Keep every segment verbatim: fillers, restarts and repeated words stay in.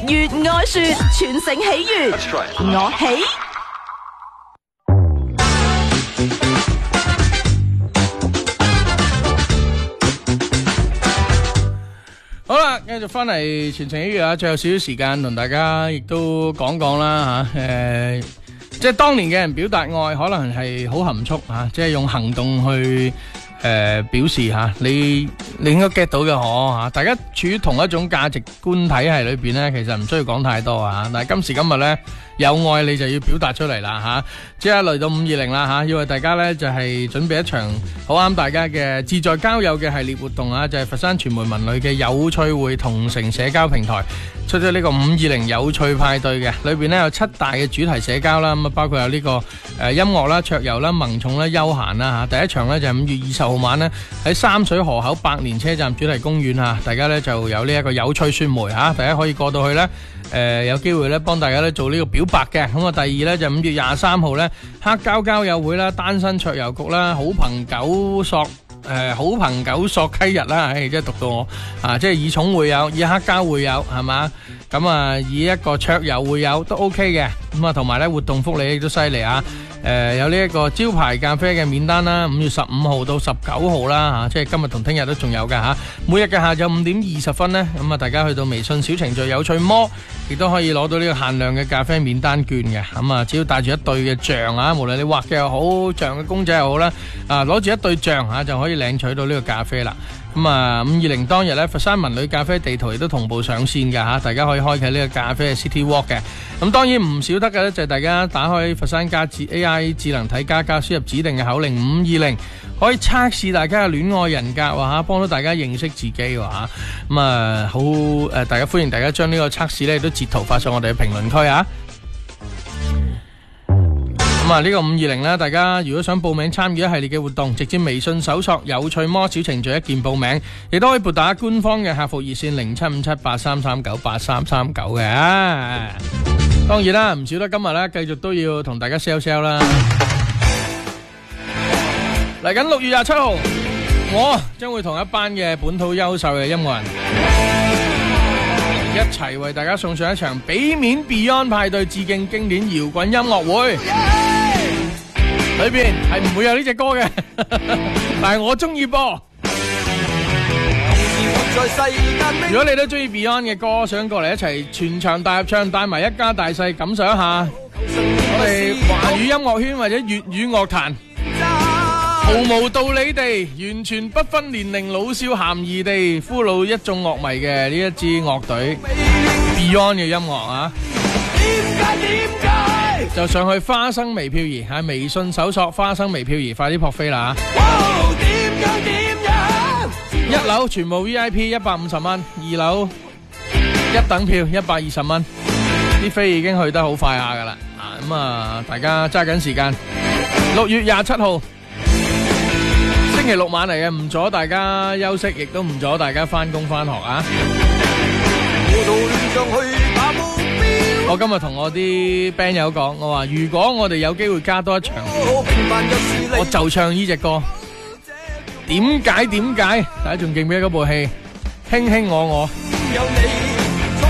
粵愛說全城喜悅，我喜。 好啦，繼續翻嚟全程喜悅啊！最後少少時間同大家亦都講講啦吓，誒，即係當年嘅人表達愛，可能係好含蓄吓，即係用行動去誒表示吓，你你應該 get 到嘅可吓，大家處於同一種價值觀體系裏邊咧，其實唔需要講太多啊。但係今時今日咧，有愛你就要表達出嚟啦吓，即係嚟到五二零啦吓，因為大家咧就係準備一場好啱大家嘅志在交友嘅系列活動啊，就係佛山傳媒文旅嘅有趣會同城社交平台出咗呢個五二零有趣派對嘅，裏邊咧有七大嘅主題社交啦，咁啊包括有呢個誒音樂啦、桌遊啦、萌寵啦、休閒啦吓。第一場咧就係五月二十號晚咧喺三水河口百年車站主題公園吓，大家咧就有呢一個有趣宣媒吓，大家可以過到去咧。誒、呃，有機會咧幫大家咧做呢個表白嘅，咁啊第二咧就五月廿三號咧黑膠交友會啦、單身桌遊局啦、好朋九索誒、呃、好朋九索溪日啦，唉，即係讀到我啊，即係以寵會友，以黑膠會友係嘛，咁啊以一個桌遊會友都 OK 嘅，咁啊同埋咧活動福利亦都犀利啊！誒、呃，有呢一個招牌咖啡嘅免單啦，五月十五號到十九號啦吓，即係今日同聽日都仲有噶吓。每日嘅下晝五點二十分呢，咁啊大家去到微信小程序有趣魔，亦都可以攞到呢個限量嘅咖啡免單券嘅。咁啊，只要帶住一對嘅象啊，無論你畫嘅又好，象嘅公仔又好啦，啊攞住一對象吓就可以領取到呢個咖啡啦。咁啊，五二零當日咧，佛山文旅咖啡地圖亦都同步上線㗎吓，大家可以開啟呢個咖啡嘅 City Walk 嘅。咁當然唔少得嘅咧，就係大家打開佛山加智 A I 智能體加加，輸入指定嘅口令五二零，可以測試大家嘅戀愛人格喎吓，幫到大家認識自己喎吓。咁啊，好誒，大家歡迎大家將呢個測試咧都截圖發上我哋嘅評論區啊。咁啊，呢個五二零咧，大家如果想報名參與一系列嘅活動，直接微信搜索有趣魔小程序一鍵報名，亦都可以撥打官方嘅客服熱線零七五七八三三九八三三九嘅。當然啦，唔少得今日咧，繼續都要同大家 sell sell 啦。嚟緊六月廿七號，我將會同一班嘅本土優秀嘅音樂人一齊為大家送上一場俾面 Beyond 派對致敬經典搖滾音樂會。裏邊係唔會有呢隻歌嘅，但係我中意播。如果你都中意 Beyond 嘅歌，想過嚟一齊全場大合唱，帶埋一家大細感受一下我哋華語音樂圈或者粵語樂壇毫無道理地，完全不分年齡老少咸宜地俘虜一眾樂迷嘅呢一支樂隊 Beyond 嘅音樂啊！就上去花生微漂移喺微信搜索花生微漂移，快啲撲飛啦！一樓全部 V I P 一百五十蚊，二樓一等票一百二十蚊，啲飛已經去得好快下噶啦！啊咁啊，大家揸緊時間，六月廿七號星期六晚嚟嘅，唔阻大家休息，亦都唔阻大家翻工翻學啊！我今日同我啲 band 友講，我話如果我哋有機會加多一場，我就唱呢隻歌。點解點解？大家仲記唔記得嗰部戲《卿卿我我》？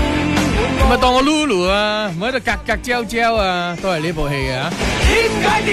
咪當我 Lulu 啊，唔喺度格格焦焦啊，都係呢部戲嘅。點解點